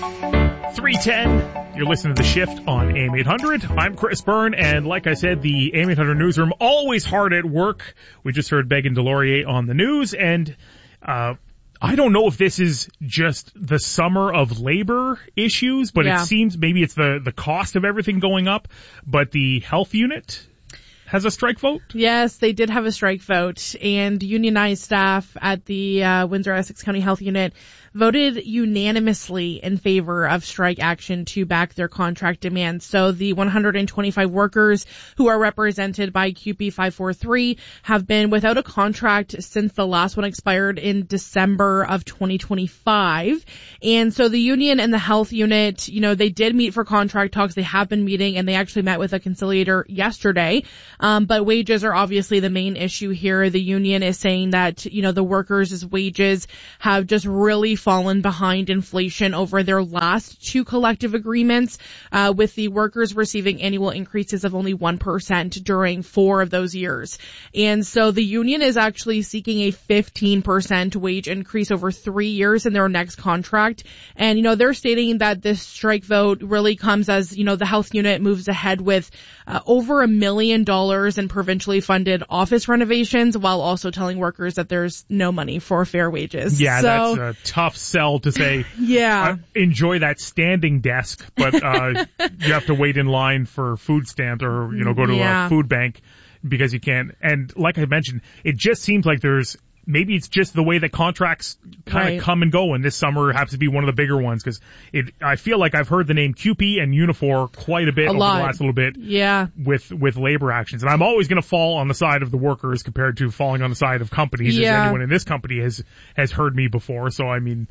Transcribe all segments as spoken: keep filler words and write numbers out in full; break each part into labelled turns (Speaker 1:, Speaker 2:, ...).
Speaker 1: three ten, you're listening to The Shift on A M eight hundred. I'm Chris Byrne, and like I said, the A M eight hundred newsroom always hard at work. We just heard Megan Delorier on the news, and uh I don't know if this is just the summer of labor issues, but yeah. It seems maybe it's the, the cost of everything going up, but the health unit has a strike vote?
Speaker 2: Yes, they did have a strike vote, and unionized staff at the uh, Windsor-Essex County Health Unit voted unanimously in favor of strike action to back their contract demands. So the one hundred twenty-five workers who are represented by Q P five forty-three have been without a contract since the last one expired in December of twenty twenty-five. And so the union and the health unit, you know, they did meet for contract talks. They have been meeting, and they actually met with a conciliator yesterday. Um, but wages are obviously the main issue here. The union is saying that, you know, the workers' wages have just really fallen behind inflation over their last two collective agreements, uh, with the workers receiving annual increases of only one percent during four of those years. And so the union is actually seeking a fifteen percent wage increase over three years in their next contract. And, you know, they're stating that this strike vote really comes as, you know, the health unit moves ahead with uh, over a million dollars in provincially funded office renovations, while also telling workers that there's no money for fair wages.
Speaker 1: Yeah,
Speaker 2: so,
Speaker 1: that's a tough sell to say,
Speaker 2: yeah,
Speaker 1: uh, enjoy that standing desk, but uh you have to wait in line for food stamps or, you know, go to
Speaker 2: yeah.
Speaker 1: a food bank because you can't. And like I mentioned, it just seems like there's, maybe it's just the way that contracts kind of
Speaker 2: right.
Speaker 1: come and go, and this summer happens to be one of the bigger ones, because it, I feel like I've heard the name C U P and Unifor quite a bit
Speaker 2: a
Speaker 1: over
Speaker 2: lot.
Speaker 1: the last little bit
Speaker 2: yeah.
Speaker 1: with, with labor actions. And I'm always going to fall on the side of the workers compared to falling on the side of companies,
Speaker 2: yeah.
Speaker 1: as anyone in this company has, has heard me before. So, I mean,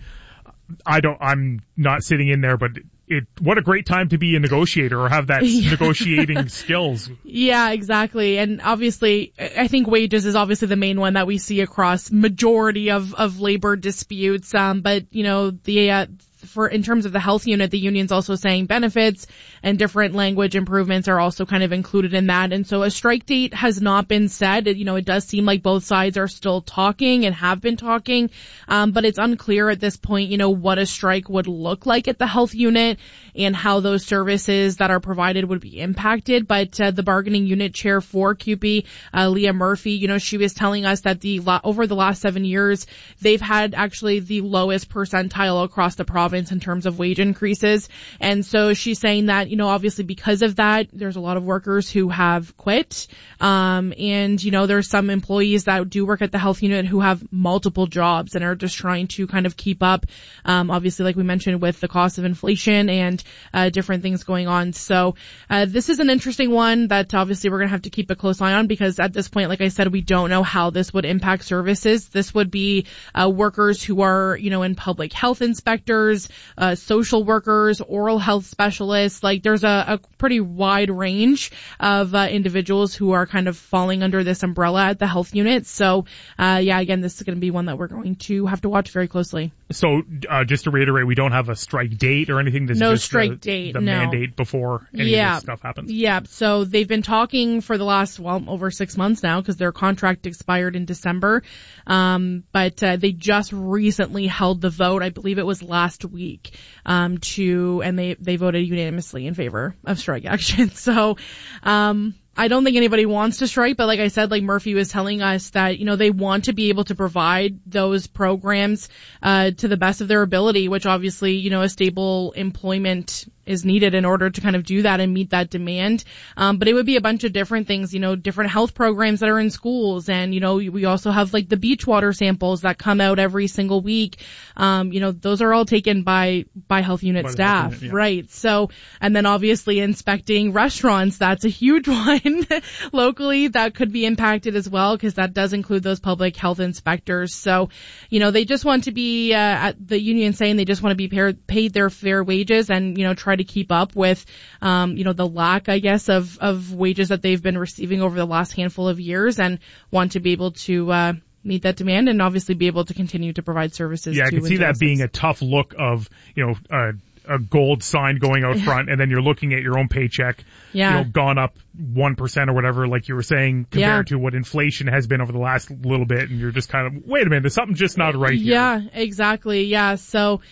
Speaker 1: I don't, I'm not sitting in there, but it, what a great time to be a negotiator or have that
Speaker 2: yeah.
Speaker 1: negotiating skills.
Speaker 2: Yeah, exactly. And obviously, I think wages is obviously the main one that we see across majority of, of labor disputes. Um, but, you know, the, uh, for, in terms of the health unit, the union's also saying benefits and different language improvements are also kind of included in that. And so a strike date has not been set. It, you know, it does seem like both sides are still talking and have been talking. Um, but it's unclear at this point, you know, what a strike would look like at the health unit and how those services that are provided would be impacted. But uh, the bargaining unit chair for C U P, uh, Leah Murphy, you know, she was telling us that the over the last seven years, they've had actually the lowest percentile across the province in terms of wage increases. And so she's saying that, you know, obviously because of that, there's a lot of workers who have quit. Um, and, you know, there's some employees that do work at the health unit who have multiple jobs and are just trying to kind of keep up, um, obviously, like we mentioned, with the cost of inflation and uh, different things going on. So uh, this is an interesting one that obviously we're going to have to keep a close eye on, because at this point, like I said, we don't know how this would impact services. This would be uh, workers who are, you know, in public health inspectors, uh, social workers, oral health specialists. Like there's a, a pretty wide range of uh, individuals who are kind of falling under this umbrella at the health unit. So uh, yeah, again, this is going to be one that we're going to have to watch very closely.
Speaker 1: So uh, just to reiterate, we don't have a strike date or anything. This
Speaker 2: no
Speaker 1: is just
Speaker 2: strike
Speaker 1: the,
Speaker 2: date.
Speaker 1: the
Speaker 2: no.
Speaker 1: mandate before any
Speaker 2: yeah.
Speaker 1: of this stuff happens.
Speaker 2: Yeah. So they've been talking for the last, well, over six months now, because their contract expired in December. Um, but uh, they just recently held the vote. I believe it was last week. Um, to and they they voted unanimously in favor of strike action. So, um. I don't think anybody wants to strike, but like I said, like Murphy was telling us that, you know, they want to be able to provide those programs, uh, to the best of their ability, which obviously, you know, a stable employment is needed in order to kind of do that and meet that demand. Um, but it would be a bunch of different things, you know, different health programs that are in schools. And, you know, we also have like the beach water samples that come out every single week. Um, you know, those are all taken by, by health unit
Speaker 1: by
Speaker 2: staff,
Speaker 1: health unit, yeah.
Speaker 2: right? So, and then obviously inspecting restaurants, that's a huge one. Locally, that could be impacted as well, because that does include those public health inspectors. So, you know, they just want to be, uh, at the union saying they just want to be pair, paid their fair wages and, you know, try to keep up with, um, you know, the lack, I guess, of, of wages that they've been receiving over the last handful of years, and want to be able to, uh, meet that demand and obviously be able to continue to provide services.
Speaker 1: Yeah,
Speaker 2: to
Speaker 1: I can see that being a tough look of, you know, uh, a gold sign going out front, and then you're looking at your own paycheck,
Speaker 2: yeah.
Speaker 1: you know, gone up one percent or whatever, like you were saying, compared
Speaker 2: yeah.
Speaker 1: to what inflation has been over the last little bit, and you're just kind of, wait a minute, there's something just not right here.
Speaker 2: Yeah, exactly. Yeah. So,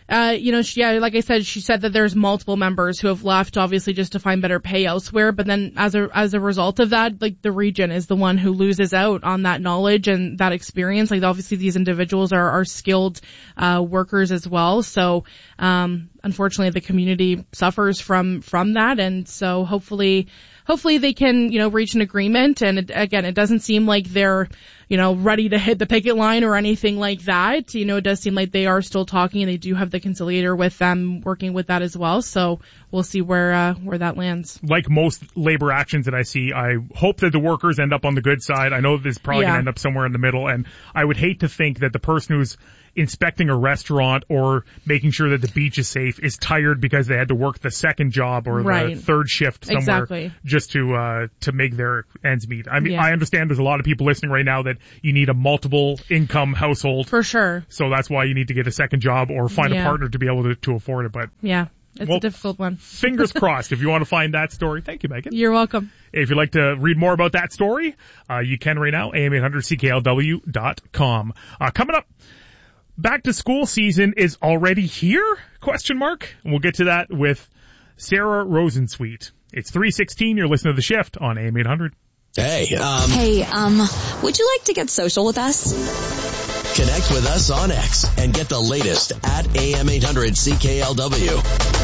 Speaker 2: Uh, you know, she, yeah, like I said, she said that there's multiple members who have left, obviously, just to find better pay elsewhere. But then, as a as a result of that, like the region is the one who loses out on that knowledge and that experience. Like, obviously, these individuals are are skilled uh workers as well. So, um, unfortunately, the community suffers from from that, and so hopefully. Hopefully they can, you know, reach an agreement. And it, again, it doesn't seem like they're, you know, ready to hit the picket line or anything like that. You know, it does seem like they are still talking, and they do have the conciliator with them working with that as well. So we'll see where, uh, where that lands.
Speaker 1: Like most labor actions that I see, I hope that the workers end up on the good side. I know this is probably
Speaker 2: Yeah.
Speaker 1: going to end up somewhere in the middle, and I would hate to think that the person who's inspecting a restaurant or making sure that the beach is safe is tired because they had to work the second job or
Speaker 2: Right.
Speaker 1: the third shift somewhere
Speaker 2: Exactly.
Speaker 1: just to uh to make their ends meet. I mean,
Speaker 2: Yeah.
Speaker 1: I understand there's a lot of people listening right now that you need a multiple income household,
Speaker 2: For sure.
Speaker 1: so that's why you need to get a second job or find
Speaker 2: Yeah.
Speaker 1: a partner to be able to, to afford it. But
Speaker 2: Yeah. It's
Speaker 1: Well,
Speaker 2: a difficult one.
Speaker 1: fingers crossed if you want to find that story. Thank you, Megan.
Speaker 2: You're welcome.
Speaker 1: If you'd like to read more about that story, uh, you can right now, A M eight hundred C K L W dot com. Uh, coming up, back to school season is already here? Question mark. And we'll get to that with Sarah Rosensweet. It's three sixteen. You're listening to The Shift on A M eight hundred.
Speaker 3: Hey, um,
Speaker 4: Hey, um, would you like to get social with us?
Speaker 3: connect with us on X and get the latest at A M eight hundred C K L W.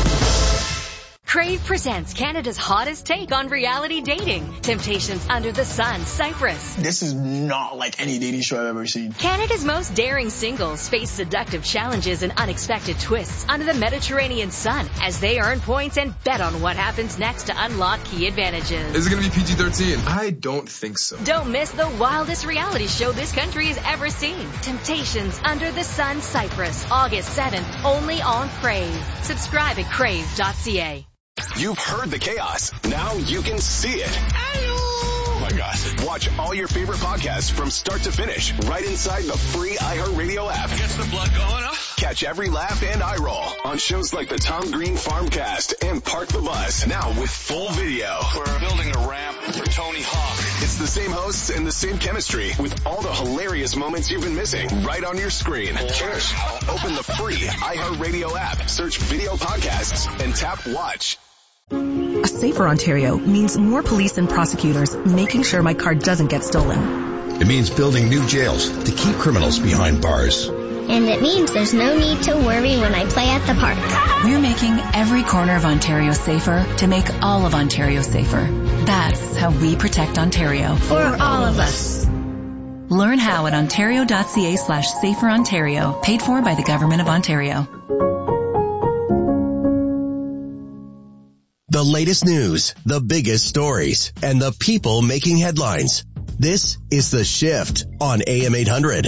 Speaker 5: Crave presents Canada's hottest take on reality dating. Temptations Under the Sun, Cyprus.
Speaker 6: This is not like any dating show I've ever seen.
Speaker 5: Canada's most daring singles face seductive challenges and unexpected twists under the Mediterranean sun as they earn points and bet on what happens next to unlock key advantages.
Speaker 7: Is it going to be P G thirteen? I don't think so.
Speaker 5: Don't miss the wildest reality show this country has ever seen. Temptations Under the Sun, Cyprus, August seventh, only on Crave. Subscribe at crave dot c a.
Speaker 8: You've heard the chaos. Now you can see it. Oh my God. Watch all your favorite podcasts from start to finish right inside the free iHeartRadio app.
Speaker 9: Gets the blood going, huh?
Speaker 8: Catch every laugh and eye roll on shows like the Tom Green Farmcast and Park the Bus. Now with full video.
Speaker 9: We're building a ramp for Tony Hawk.
Speaker 8: It's the same hosts and the same chemistry with all the hilarious moments you've been missing right on your screen. Cheers. Open the free iHeartRadio app, search video podcasts, and tap watch.
Speaker 10: A safer Ontario means more police and prosecutors making sure my car doesn't get stolen.
Speaker 11: It means building new jails to keep criminals behind bars.
Speaker 12: And it means there's no need to worry when I play at the park.
Speaker 13: We're making every corner of Ontario safer to make all of Ontario safer. That's how we protect Ontario.
Speaker 12: For all of us.
Speaker 13: Learn how at ontario.ca slash safer Ontario, paid for by the Government of Ontario.
Speaker 3: The latest news, the biggest stories, and the people making headlines. This is The Shift on A M eight hundred.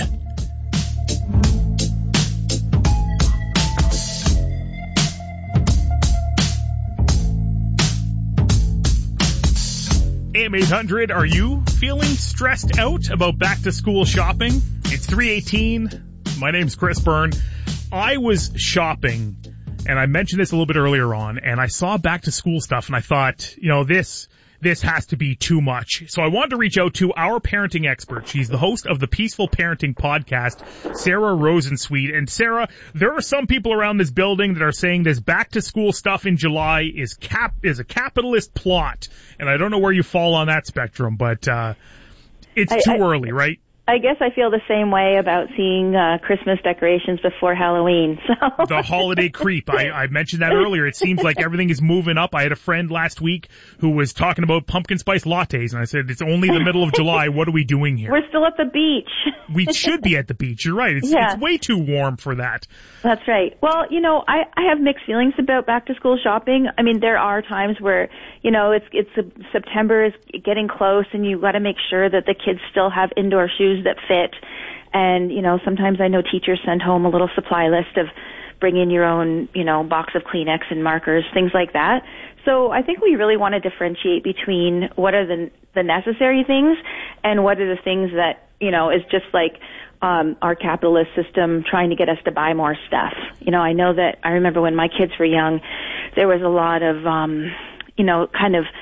Speaker 1: A M eight hundred, are you feeling stressed out about back to school shopping? It's three eighteen. My name's Chris Byrne. I was shopping, and I mentioned this a little bit earlier on, and I saw back to school stuff, and I thought, you know, this this has to be too much. So I wanted to reach out to our parenting expert. She's the host of the Peaceful Parenting podcast, Sarah Rosensweet. And Sarah, there are some people around this building that are saying this back to school stuff in July is cap is a capitalist plot. And I don't know where you fall on that spectrum, but uh it's
Speaker 14: I,
Speaker 1: too
Speaker 14: I,
Speaker 1: early, right?
Speaker 14: I guess I feel the same way about seeing uh, Christmas decorations before Halloween. So
Speaker 1: the holiday creep. I, I mentioned that earlier. It seems like everything is moving up. I had a friend last week who was talking about pumpkin spice lattes, and I said, it's only the middle of July. What are we doing here?
Speaker 14: We're still at the beach.
Speaker 1: We should be at the beach. You're right. It's,
Speaker 14: yeah.
Speaker 1: it's way too warm for that.
Speaker 14: That's right. Well, you know, I, I have mixed feelings about back to school shopping. I mean, there are times where, you know, it's it's September is getting close, and you got to make sure that the kids still have indoor shoes that fit. And, you know, sometimes I know teachers send home a little supply list of bring in your own, you know, box of Kleenex and markers, things like that. So I think we really want to differentiate between what are the the necessary things and what are the things that, you know, is just like um our capitalist system trying to get us to buy more stuff. You know, I know that I remember when my kids were young, there was a lot of, um, you know, kind of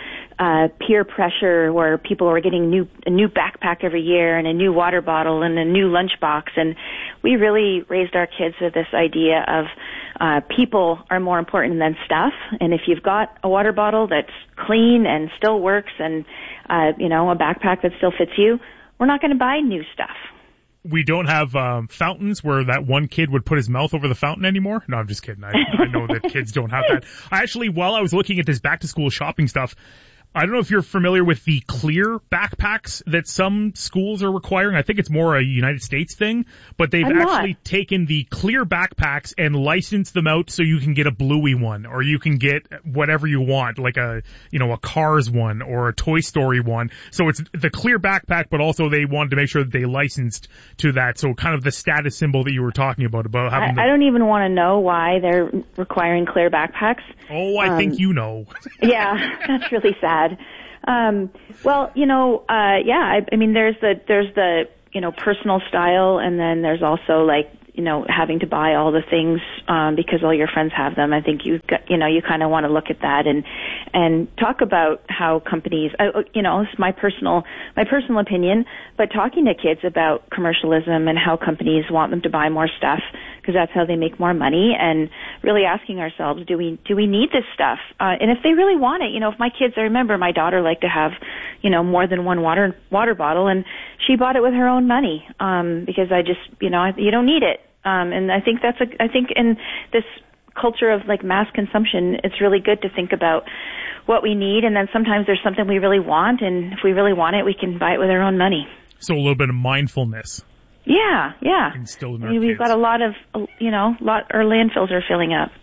Speaker 14: uh, peer pressure where people were getting new, a new backpack every year and a new water bottle and a new lunchbox. And we really raised our kids with this idea of uh, people are more important than stuff. And if you've got a water bottle that's clean and still works and, uh, you know, a backpack that still fits you, we're not going to buy new stuff.
Speaker 1: We don't have um, fountains where that one kid would put his mouth over the fountain anymore. No, I'm just kidding. I, I know that kids don't have that. I actually, while I was looking at this back-to-school shopping stuff, I don't know if you're familiar with the clear backpacks that some schools are requiring. I think it's more a United States thing, but they've
Speaker 14: I'm
Speaker 1: actually
Speaker 14: not.
Speaker 1: taken the clear backpacks and licensed them out so you can get a Bluey one, or you can get whatever you want, like a, you know, a Cars one or a Toy Story one. So it's the clear backpack, but also they wanted to make sure that they licensed to that. So kind of the status symbol that you were talking about, about having
Speaker 14: I,
Speaker 1: the,
Speaker 14: I don't even want to know why they're requiring clear backpacks.
Speaker 1: Oh, I um, think you know.
Speaker 14: Yeah, that's really sad. Um, well, you know, uh, yeah, I, I mean, there's the, there's the, you know, personal style, and then there's also like, you know, having to buy all the things, um, because all your friends have them. I think you got, you know, you kind of want to look at that and, and talk about how companies, uh, you know, it's my personal, my personal opinion, but talking to kids about commercialism and how companies want them to buy more stuff because that's how they make more money, and really asking ourselves, do we, do we need this stuff? Uh, and if they really want it, you know, if my kids, I remember my daughter liked to have, you know, more than one water, water bottle, and she bought it with her own money, um, because I just, you know, you don't need it. Um, and I think that's a, I think in this culture of like mass consumption, it's really good to think about what we need, and then sometimes there's something we really want, and if we really want it, we can buy it with our own money.
Speaker 1: So a little bit of mindfulness.
Speaker 14: Yeah, yeah.
Speaker 1: Instilled in
Speaker 14: I
Speaker 1: our
Speaker 14: mean, we've
Speaker 1: kids.
Speaker 14: got a lot of, you know, lot, our landfills are filling up.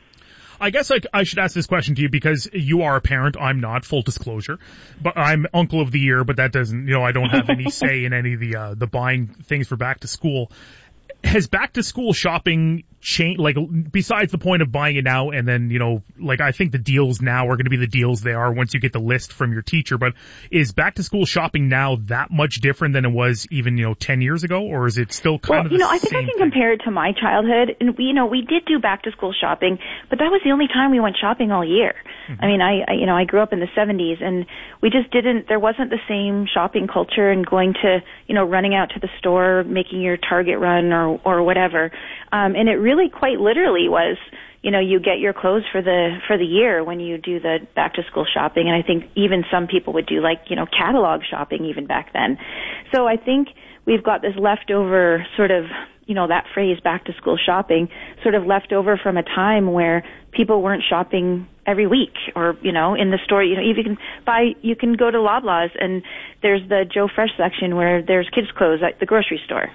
Speaker 1: I guess I, I should ask this question to you because you are a parent. I'm not, full disclosure. But I'm uncle of the year, but that doesn't, you know, I don't have any say in any of the, uh, the buying things for back to school. Has back to school shopping changed, like, besides the point of buying it now and then, you know, like, I think the deals now are going to be the deals they are once you get the list from your teacher, but is back to school shopping now that much different than it was even, you know, ten years ago, or is it still kind
Speaker 14: well,
Speaker 1: of
Speaker 14: the
Speaker 1: the
Speaker 14: Well, you know, I think I can
Speaker 1: thing?
Speaker 14: compare it to my childhood, and we, you know, we did do back to school shopping, but that was the only time we went shopping all year. Mm-hmm. I mean, I, I, you know, I grew up in the seventies, and we just didn't, there wasn't the same shopping culture and going to, you know, running out to the store, making your Target run or, or whatever. Um, and it really quite literally was, you know, you get your clothes for the, for the year when you do the back to school shopping. And I think even some people would do like, you know, catalog shopping even back then. So I think we've got this leftover sort of, you know, that phrase back to school shopping sort of left over from a time where people weren't shopping every week or, you know, in the store, you know, you can buy, you can go to Loblaws and there's the Joe Fresh section where there's kids' clothes at the grocery store.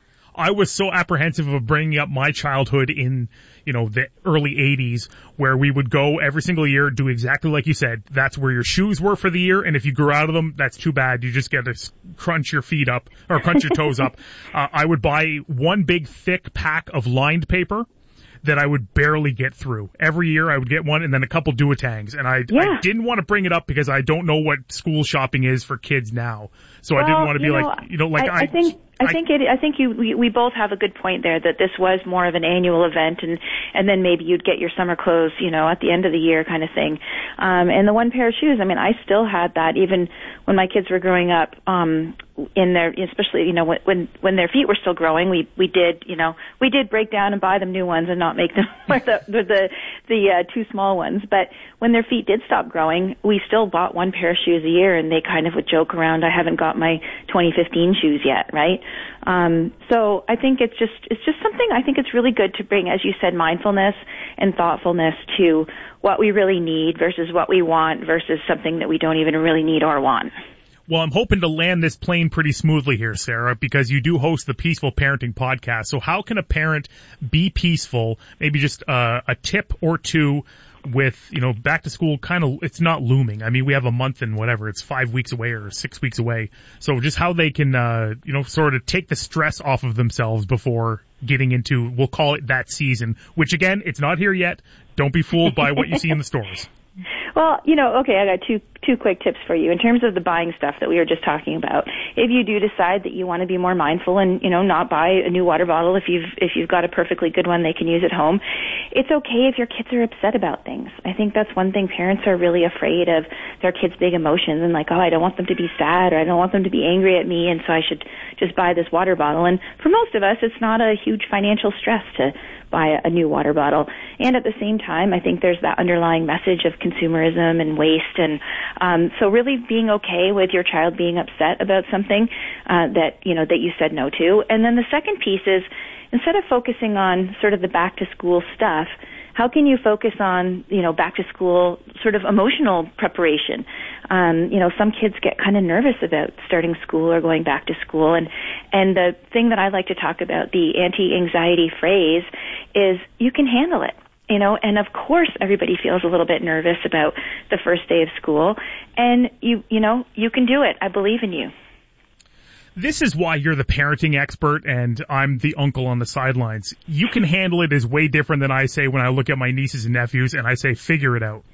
Speaker 1: I was so apprehensive of bringing up my childhood in, you know, the early eighties where we would go every single year, do exactly like you said. That's where your shoes were for the year, and if you grew out of them, that's too bad. You just get to crunch your feet up, or crunch your toes up. Uh, I would buy one big thick pack of lined paper that I would barely get through. Every year I would get one and then a couple Duotangs. And I,
Speaker 14: yeah.
Speaker 1: I didn't want to bring it up because I don't know what school shopping is for kids now. So well, I didn't want to be
Speaker 14: know,
Speaker 1: like, you know, like I...
Speaker 14: I, I think... I think it, I think you, we, we both have a good point there that this was more of an annual event, and, and then maybe you'd get your summer clothes, you know, at the end of the year kind of thing. Um, and the one pair of shoes, I mean, I still had that even when my kids were growing up, um, in their, especially, you know, when, when their feet were still growing, we, we did, you know, we did break down and buy them new ones and not make them wear the, the, the, the uh, two small ones. But when their feet did stop growing, we still bought one pair of shoes a year, and they kind of would joke around, I haven't got my twenty fifteen shoes yet, right? Um, so I think it's just, it's just something, I think it's really good to bring, as you said, mindfulness and thoughtfulness to what we really need versus what we want versus something that we don't even really need or want.
Speaker 1: Well, I'm hoping to land this plane pretty smoothly here, Sarah, because you do host the Peaceful Parenting Podcast. So how can a parent be peaceful? Maybe just uh, a tip or two with, you know, back to school kind of, it's not looming. I mean, we have a month and whatever, it's five weeks away or six weeks away. So just how they can, uh, you know, sort of take the stress off of themselves before getting into, we'll call it that season, which again, it's not here yet. Don't be fooled by what you see in the stores.
Speaker 14: Well, you know, okay, I got two two quick tips for you in terms of the buying stuff that we were just talking about. If you do decide that you want to be more mindful and, you know, not buy a new water bottle if you've if you've got a perfectly good one they can use at home, it's okay if your kids are upset about things. I think that's one thing. Parents are really afraid of their kids' big emotions and like, oh, I don't want them to be sad or I don't want them to be angry at me, and so I should just buy this water bottle. And for most of us, it's not a huge financial stress to buy a new water bottle. And at the same time, I think there's that underlying message of consumerism and waste. And um, so really being okay with your child being upset about something uh, that, you know, that you said no to. And then the second piece is, instead of focusing on sort of the back to school stuff, how can you focus on, you know, back to school sort of emotional preparation? Um, you know, some kids get kind of nervous about starting school or going back to school. And, and the thing that I like to talk about, the anti-anxiety phrase, is you can handle it. You know, and of course everybody feels a little bit nervous about the first day of school. And you, you know, you can do it. I believe in you.
Speaker 1: This is why you're the parenting expert and I'm the uncle on the sidelines. You can handle it is way different than I say when I look at my nieces and nephews and I say, figure it out.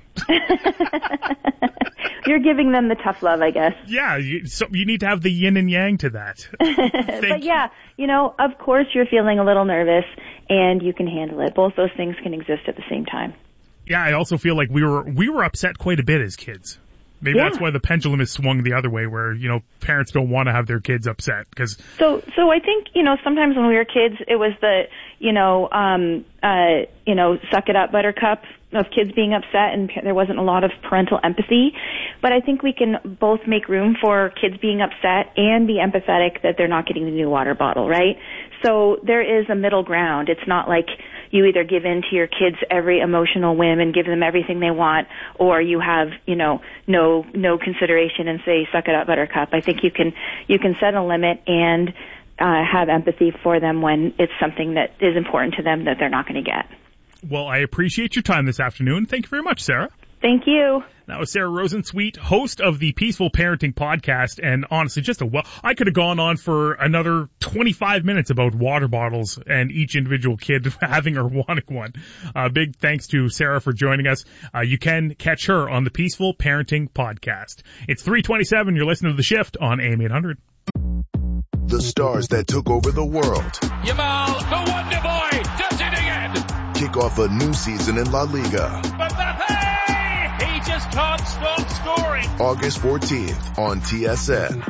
Speaker 14: You're giving them the tough love, I guess.
Speaker 1: Yeah, you, so you need to have the yin and yang to that.
Speaker 14: But yeah, you know, of course you're feeling a little nervous and you can handle it. Both those things can exist at the same time.
Speaker 1: Yeah, I also feel like we were we were upset quite a bit as kids. Maybe yeah. That's why the pendulum is swung the other way, where, you know, parents don't want to have their kids upset. Cause
Speaker 14: so, so I think, you know, sometimes when we were kids, it was the, you know, um, uh, you know, suck it up, buttercup, of kids being upset, and there wasn't a lot of parental empathy. But I think we can both make room for kids being upset and be empathetic that they're not getting the new water bottle, right? So there is a middle ground. It's not like you either give in to your kids' every emotional whim and give them everything they want, or you have, you know, no no consideration and say, suck it up, buttercup. I think you can you can set a limit and uh, have empathy for them when it's something that is important to them that they're not going to get.
Speaker 1: Well, I appreciate your time this afternoon. Thank you very much, Sarah.
Speaker 14: Thank you.
Speaker 1: That was Sarah Rosensweet, host of the Peaceful Parenting Podcast, and honestly, just a well, I could have gone on for another twenty-five minutes about water bottles and each individual kid having or wanting one. Uh, big thanks to Sarah for joining us. Uh, you can catch her on the Peaceful Parenting Podcast. It's three twenty-seven. You're listening to The Shift on A M eight hundred.
Speaker 15: The stars that took over the world.
Speaker 9: Yamal, the Wonder Boy, does it again.
Speaker 15: Kick off a new season in La Liga.
Speaker 9: Mbappe! He just can't stop scoring.
Speaker 15: August fourteenth on T S N.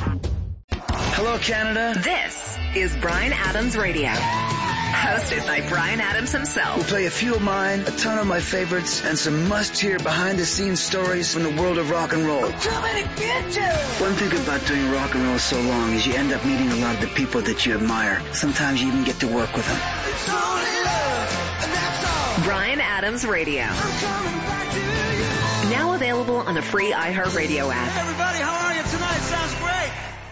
Speaker 16: Hello, Canada.
Speaker 13: This is Bryan Adams Radio. Hosted by Bryan Adams himself.
Speaker 16: We'll play a few of mine, a ton of my favorites, and some must-hear behind-the-scenes stories from the world of rock and roll.
Speaker 17: I'm coming to get you!
Speaker 16: One thing about doing rock and roll so long is you end up meeting a lot of the people that you admire. Sometimes you even get to work with them.
Speaker 17: It's only love, and that's all.
Speaker 13: Bryan Adams Radio.
Speaker 17: I'm coming back to you.
Speaker 13: Now available on the free iHeartRadio app.
Speaker 17: Hey everybody, how are you tonight? Sounds great.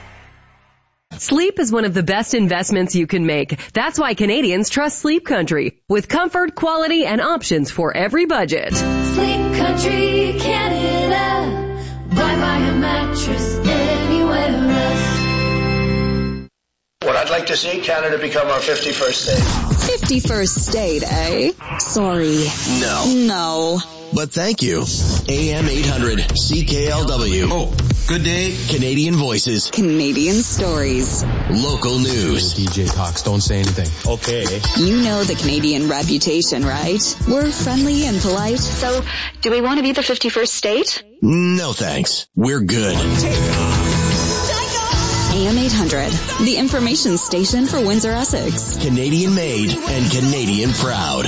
Speaker 18: Sleep is one of the best investments you can make. That's why Canadians trust Sleep Country, with comfort, quality, and options for every budget.
Speaker 19: Sleep Country, Canada. Why buy a mattress anywhere else?
Speaker 6: What I'd like to see, Canada become our fifty-first state.
Speaker 4: fifty-first state, eh? Sorry.
Speaker 3: No.
Speaker 4: No.
Speaker 3: But thank you. A M eight hundred C K L W.
Speaker 11: Oh, good day.
Speaker 3: Canadian voices.
Speaker 4: Canadian stories.
Speaker 3: Local news.
Speaker 20: D J talks, don't say anything. Okay.
Speaker 4: You know the Canadian reputation, right? We're friendly and polite.
Speaker 5: So, do we want to be the fifty-first state?
Speaker 3: No thanks. We're good.
Speaker 4: A M eight hundred, the information station for Windsor, Essex.
Speaker 3: Canadian made and Canadian proud.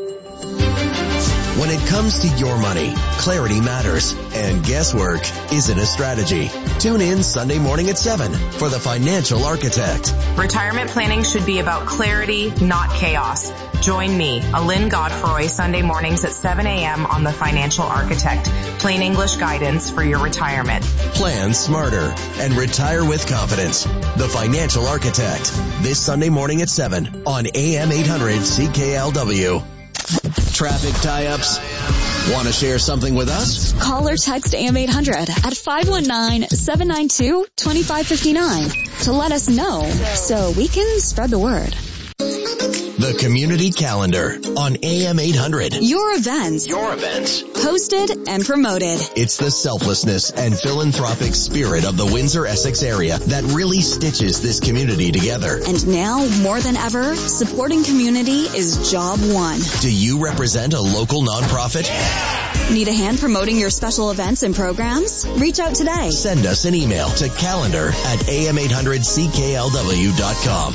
Speaker 3: When it comes to your money, clarity matters, and guesswork isn't a strategy. Tune in Sunday morning at seven for The Financial Architect.
Speaker 21: Retirement planning should be about clarity, not chaos. Join me, Alin Godfroy, Sunday mornings at seven a.m. on The Financial Architect. Plain English guidance for your retirement.
Speaker 3: Plan smarter and retire with confidence. The Financial Architect, this Sunday morning at seven on A M eight hundred C K L W. Traffic tie-ups? Want to share something with us?
Speaker 4: Call or text A M eight hundred at five one nine, seven nine two, two five five nine to let us know so we can spread the word.
Speaker 3: The Community Calendar on A M eight hundred.
Speaker 4: Your events.
Speaker 3: Your events.
Speaker 4: Hosted and promoted.
Speaker 3: It's the selflessness and philanthropic spirit of the Windsor-Essex area that really stitches this community together.
Speaker 4: And now, more than ever, supporting community is job one.
Speaker 3: Do you represent a local nonprofit?
Speaker 4: Yeah! Need a hand promoting your special events and programs? Reach out today.
Speaker 3: Send us an email to calendar at A M eight hundred C K L W dot com.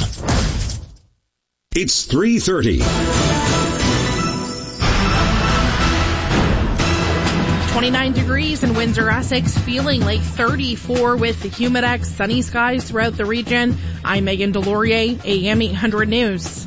Speaker 11: It's three thirty.
Speaker 2: twenty-nine degrees in Windsor, Essex, feeling like thirty-four with the Humidex, sunny skies throughout the region. I'm Megan Delorier, A M eight hundred News.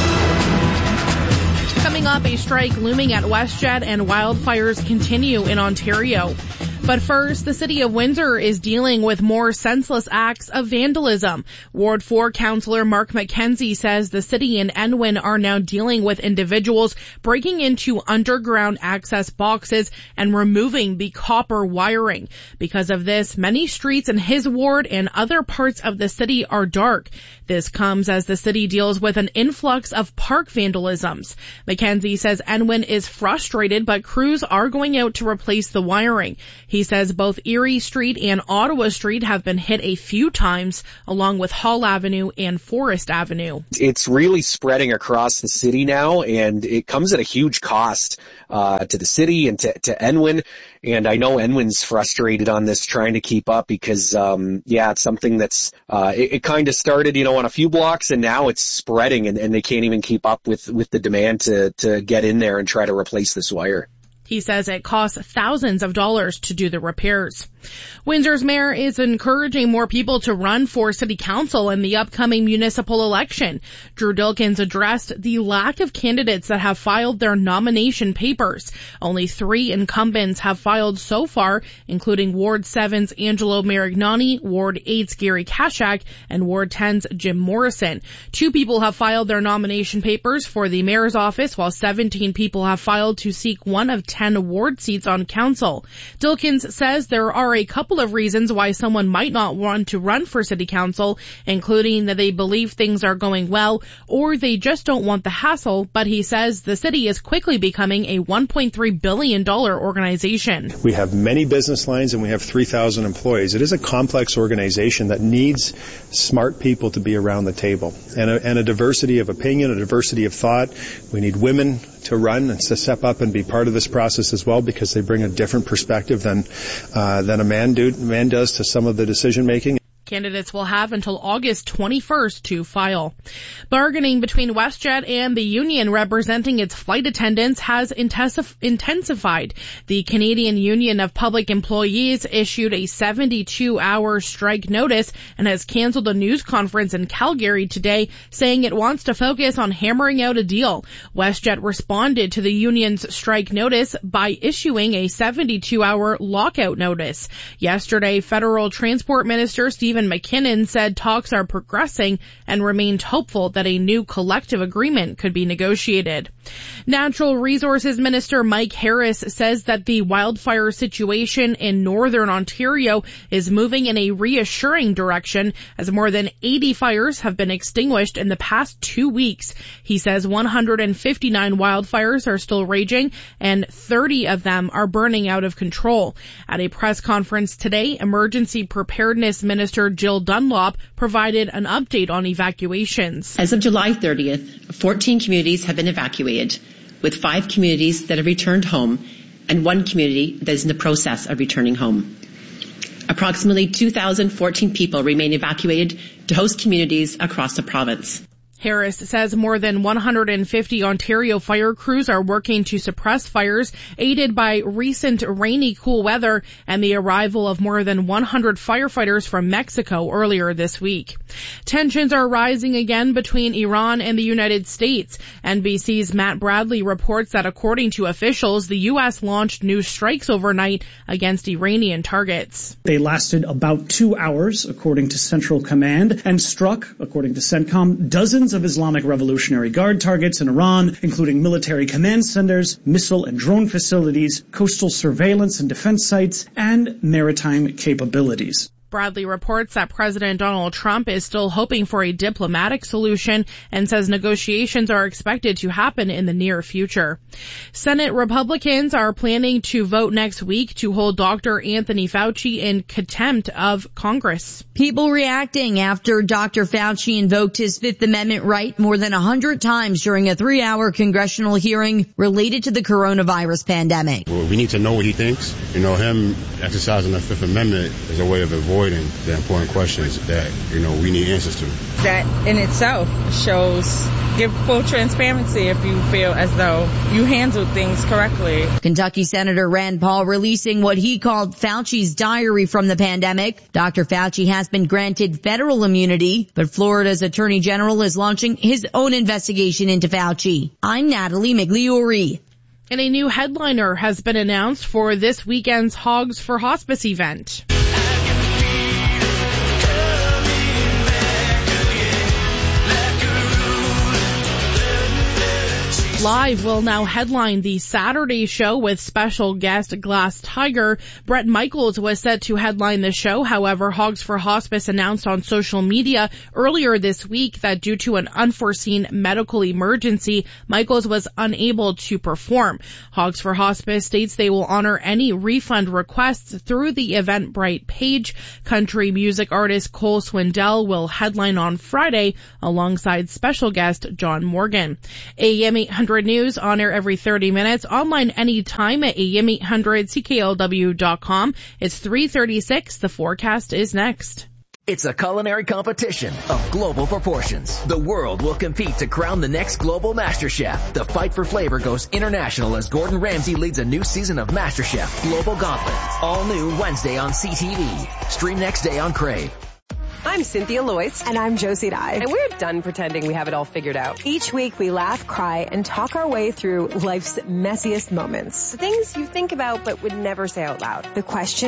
Speaker 2: Coming up, a strike looming at WestJet and wildfires continue in Ontario. But first, the city of Windsor is dealing with more senseless acts of vandalism. Ward four Councillor Mark McKenzie says the city and Enwyn are now dealing with individuals breaking into underground access boxes and removing the copper wiring. Because of this, many streets in his ward and other parts of the city are dark. This comes as the city deals with an influx of park vandalisms. McKenzie says Enwyn is frustrated, but crews are going out to replace the wiring. He says both Erie Street and Ottawa Street have been hit a few times, along with Hall Avenue and Forest Avenue.
Speaker 22: It's really spreading across the city now, and it comes at a huge cost uh, to the city and to, to Enwyn. And I know Enwyn's frustrated on this, trying to keep up because, um, yeah, it's something that's, uh, it, it kind of started, you know, on a few blocks and now it's spreading and, and they can't even keep up with, with the demand to, to get in there and try to replace this wire.
Speaker 2: He says it costs thousands of dollars to do the repairs. Windsor's mayor is encouraging more people to run for city council in the upcoming municipal election. Drew Dilkins addressed the lack of candidates that have filed their nomination papers. Only three incumbents have filed so far, including Ward seven's Angelo Marignani, Ward eight's Gary Kashak, and Ward ten's Jim Morrison. Two people have filed their nomination papers for the mayor's office, while seventeen people have filed to seek one of ten ward seats on council. Dilkins says there are a couple of reasons why someone might not want to run for city council, including that they believe things are going well or they just don't want the hassle, but he says the city is quickly becoming a one point three billion dollars organization.
Speaker 23: We have many business lines and we have three thousand employees. It is a complex organization that needs smart people to be around the table and a, and a diversity of opinion, a diversity of thought. We need women to run and to step up and be part of this process as well, because they bring a different perspective than uh, than a man do man does to some of the decision making.
Speaker 2: Candidates will have until August twenty-first to file. Bargaining between WestJet and the union representing its flight attendants has intensified. The Canadian Union of Public Employees issued a seventy-two hour strike notice and has canceled a news conference in Calgary today, saying it wants to focus on hammering out a deal. WestJet responded to the union's strike notice by issuing a seventy-two hour lockout notice. Yesterday, Federal Transport Minister Stephen McKinnon said talks are progressing and remained hopeful that a new collective agreement could be negotiated. Natural Resources Minister Mike Harris says that the wildfire situation in northern Ontario is moving in a reassuring direction, as more than eighty fires have been extinguished in the past two weeks. He says one hundred fifty-nine wildfires are still raging and thirty of them are burning out of control. At a press conference today, Emergency Preparedness Minister Jill Dunlop provided an update on evacuations.
Speaker 24: As of July thirtieth, fourteen communities have been evacuated, with five communities that have returned home and one community that is in the process of returning home. Approximately two thousand fourteen people remain evacuated to host communities across the province.
Speaker 2: Harris says more than one hundred fifty Ontario fire crews are working to suppress fires, aided by recent rainy, cool weather and the arrival of more than one hundred firefighters from Mexico earlier this week. Tensions are rising again between Iran and the United States. N B C's Matt Bradley reports that according to officials, the U S launched new strikes overnight against Iranian targets.
Speaker 25: They lasted about two hours, according to Central Command, and struck, according to CENTCOM, dozens of Islamic Revolutionary Guard targets in Iran, including military command centers, missile and drone facilities, coastal surveillance and defense sites, and maritime capabilities.
Speaker 2: Bradley reports that President Donald Trump is still hoping for a diplomatic solution and says negotiations are expected to happen in the near future. Senate Republicans are planning to vote next week to hold Doctor Anthony Fauci in contempt of Congress.
Speaker 7: People reacting after Doctor Fauci invoked his Fifth Amendment right more than a hundred times during a three-hour congressional hearing related to the coronavirus pandemic.
Speaker 8: Well, we need to know what he thinks. You know, him exercising the Fifth Amendment is a way of avoiding the important questions that, you know, we need answers to.
Speaker 10: That in itself shows, give full transparency if you feel as though you handled things correctly.
Speaker 7: Kentucky Senator Rand Paul releasing what he called Fauci's diary from the pandemic. Doctor Fauci has been granted federal immunity, but Florida's Attorney General is launching his own investigation into Fauci. I'm Natalie Migliori.
Speaker 2: And a new headliner has been announced for this weekend's Hogs for Hospice event. Live will now headline the Saturday show with special guest Glass Tiger. Bret Michaels was set to headline the show. However, Hogs for Hospice announced on social media earlier this week that due to an unforeseen medical emergency, Michaels was unable to perform. Hogs for Hospice states they will honor any refund requests through the Eventbrite page. Country music artist Cole Swindell will headline on Friday alongside special guest John Morgan. A M eight hundred News on air every thirty minutes, online anytime at A M eight hundred C K L W dot com. It's three thirty-six. The forecast is next.
Speaker 12: It's a culinary competition of global proportions. The world will compete to crown the next global master chef. The fight for flavor goes international as Gordon Ramsay leads a new season of MasterChef Global Gauntlet. All new Wednesday on C T V. Stream next day on Crave.
Speaker 14: I'm Cynthia Loyce. And I'm Josie Dye. And we're done pretending we have it all figured out. Each week we laugh, cry, and talk our way through life's messiest moments. The things you think about but would never say out loud. The question